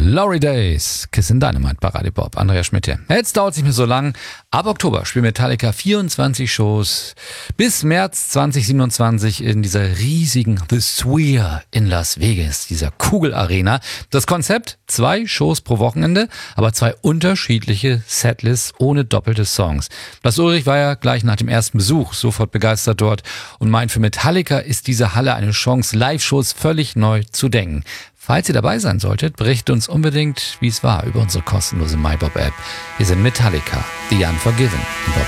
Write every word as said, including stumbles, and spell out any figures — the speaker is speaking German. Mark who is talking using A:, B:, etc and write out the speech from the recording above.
A: Glory Days, Kiss in Dynamite bei Radio Bob. Andreas Schmidt hier. Jetzt dauert es nicht mehr so lang. Ab Oktober spielt Metallica vierundzwanzig Shows bis März zwanzig siebenundzwanzig in dieser riesigen The Sphere in Las Vegas, dieser Kugelarena. Das Konzept, zwei Shows pro Wochenende, aber zwei unterschiedliche Setlists ohne doppelte Songs. Lars Ulrich war ja gleich nach dem ersten Besuch sofort begeistert dort und meint, für Metallica ist diese Halle eine Chance, Live-Shows völlig neu zu denken. Falls ihr dabei sein solltet, berichtet uns unbedingt, wie es war, über unsere kostenlose MyBob-App. Wir sind Metallica, The Unforgiven.